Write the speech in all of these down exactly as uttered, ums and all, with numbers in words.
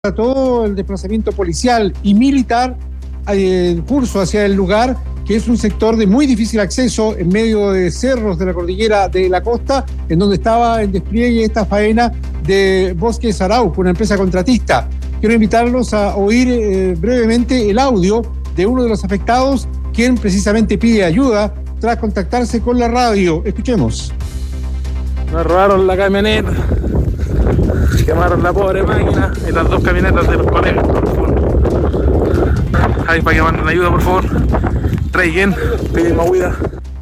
todo el desplazamiento policial y militar en curso hacia el lugar, que es un sector de muy difícil acceso en medio de cerros de la cordillera de la costa, en donde estaba en despliegue esta faena de Bosques Arauco, una empresa contratista. Quiero invitarlos a oír eh, brevemente el audio de uno de los afectados, quien precisamente pide ayuda tras contactarse con la radio. Escuchemos. Nos robaron la camioneta, quemaron la pobre máquina y las dos camionetas de los colegas, por favor. Ahí para que manden ayuda, por favor. Traigan, pedimos ayuda.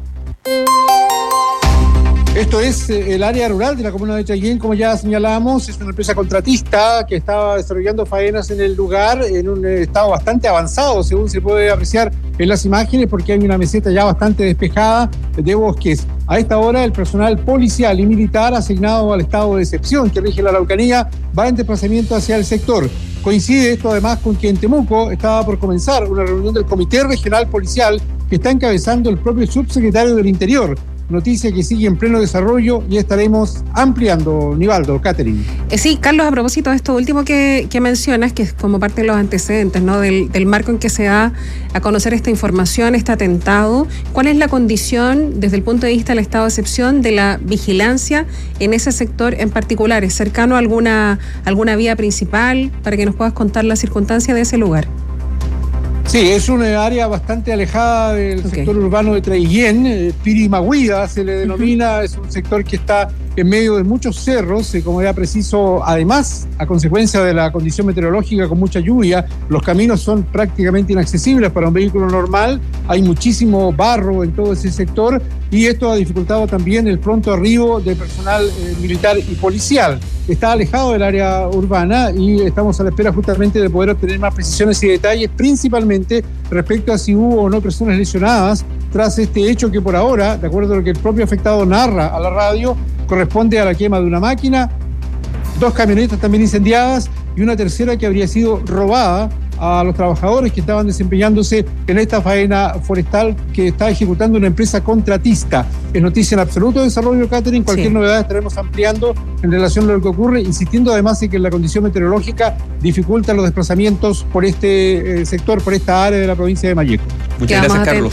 Esto es el área rural de la comuna de Traiguén, como ya señalábamos. Es una empresa contratista que estaba desarrollando faenas en el lugar en un estado bastante avanzado, según se puede apreciar en las imágenes, porque hay una meseta ya bastante despejada de bosques. A esta hora, el personal policial y militar asignado al estado de excepción que rige la Araucanía va en desplazamiento hacia el sector. Coincide esto además con que en Temuco estaba por comenzar una reunión del Comité Regional Policial que está encabezando el propio subsecretario del Interior. Noticia que sigue en pleno desarrollo y estaremos ampliando. Nivaldo, Catherine. Eh, sí, Carlos, a propósito de esto último que, que mencionas, que es como parte de los antecedentes, ¿no? Del, del marco en que se da a conocer esta información, este atentado, ¿cuál es la condición desde el punto de vista del estado de excepción de la vigilancia en ese sector en particular? ¿Es cercano a alguna, alguna vía principal para que nos puedas contar la circunstancia de ese lugar? Sí, es una área bastante alejada del okay. sector urbano de Traiguén, eh, Pirimahuida se le denomina, uh-huh. Es un sector que está en medio de muchos cerros, eh, como era preciso, además, a consecuencia de la condición meteorológica con mucha lluvia, los caminos son prácticamente inaccesibles para un vehículo normal, hay muchísimo barro en todo ese sector y esto ha dificultado también el pronto arribo de personal eh, militar y policial. Está alejado del área urbana y estamos a la espera justamente de poder obtener más precisiones y detalles, principalmente respecto a si hubo o no personas lesionadas tras este hecho que por ahora, de acuerdo a lo que el propio afectado narra a la radio, corresponde a la quema de una máquina, dos camionetas también incendiadas y una tercera que habría sido robada a los trabajadores que estaban desempeñándose en esta faena forestal que está ejecutando una empresa contratista. Es noticia en absoluto desarrollo, Catherine. Cualquier sí. novedad estaremos ampliando en relación a lo que ocurre, insistiendo además en que la condición meteorológica dificulta los desplazamientos por este eh, sector, por esta área de la provincia de Malleco. Muchas gracias, Carlos.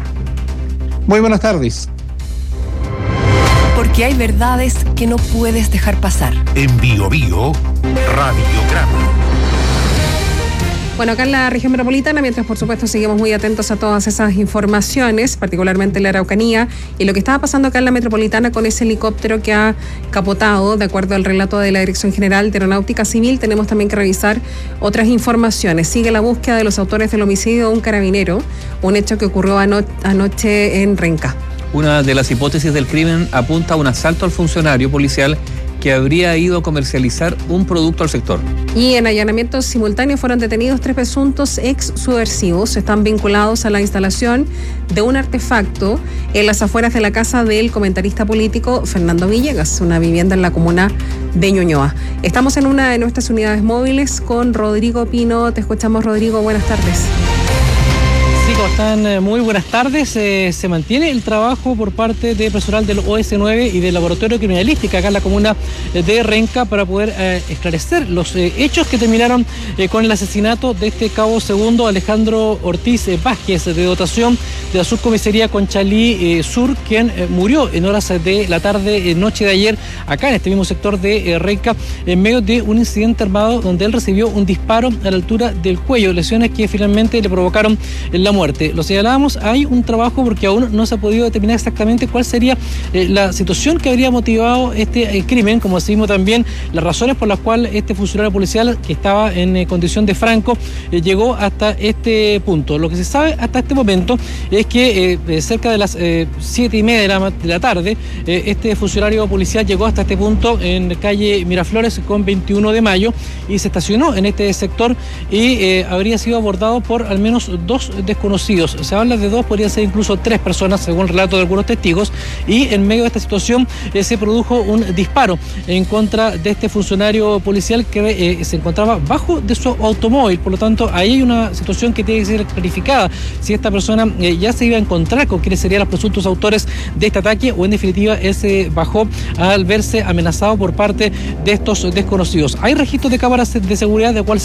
Muy buenas tardes. Porque hay verdades que no puedes dejar pasar. En Bio Bio, Radiograma. Bueno, acá en la región metropolitana, mientras por supuesto seguimos muy atentos a todas esas informaciones, particularmente en la Araucanía, y lo que estaba pasando acá en la metropolitana con ese helicóptero que ha capotado, de acuerdo al relato de la Dirección General de Aeronáutica Civil, tenemos también que revisar otras informaciones. Sigue la búsqueda de los autores del homicidio de un carabinero, un hecho que ocurrió ano- anoche en Renca. Una de las hipótesis del crimen apunta a un asalto al funcionario policial que habría ido a comercializar un producto al sector. Y en allanamientos simultáneos fueron detenidos tres presuntos ex subversivos. Están vinculados a la instalación de un artefacto en las afueras de la casa del comentarista político Fernando Villegas, una vivienda en la comuna de Ñuñoa. Estamos en una de nuestras unidades móviles con Rodrigo Pino. Te escuchamos, Rodrigo. Buenas tardes. Sí, ¿cómo están? Muy buenas tardes. Eh, se mantiene el trabajo por parte de personal del O S nueve y del Laboratorio de Criminalística acá en la comuna de Renca para poder eh, esclarecer los eh, hechos que terminaron eh, con el asesinato de este cabo segundo Alejandro Ortiz eh, Vázquez, de dotación de la subcomisaría Conchalí eh, Sur, quien eh, murió en horas de la tarde, eh, noche de ayer, acá en este mismo sector de eh, Renca, en medio de un incidente armado donde él recibió un disparo a la altura del cuello, lesiones que finalmente le provocaron la muerte. Lo señalábamos, hay un trabajo porque aún no se ha podido determinar exactamente cuál sería eh, la situación que habría motivado este eh, crimen, como decimos también las razones por las cuales este funcionario policial que estaba en eh, condición de franco eh, llegó hasta este punto. Lo que se sabe hasta este momento es que eh, eh, cerca de las eh, siete y media de la, de la tarde eh, este funcionario policial llegó hasta este punto en calle Miraflores con veintiuno de mayo y se estacionó en este sector y eh, habría sido abordado por al menos dos desconocidos desconocidos. Se habla de dos, podrían ser incluso tres personas, según el relato de algunos testigos, y en medio de esta situación eh, se produjo un disparo en contra de este funcionario policial que eh, se encontraba bajo de su automóvil. Por lo tanto, ahí hay una situación que tiene que ser clarificada, si esta persona eh, ya se iba a encontrar con quienes serían los presuntos autores de este ataque, o en definitiva él se bajó al verse amenazado por parte de estos desconocidos. Hay registros de cámaras de seguridad de cuál